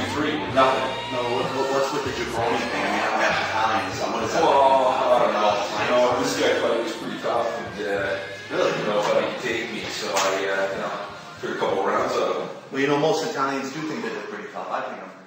2-3, nothing. No, what's with the jabroni thing? I mean, I'm half Italian, so what is that? Well, I don't know. You know, this guy thought he was pretty tough, and Really? you know, thought he'd take me, so I, you know, took a couple rounds out of him. Well, you know, most Italians do think that they're pretty tough. I think I'm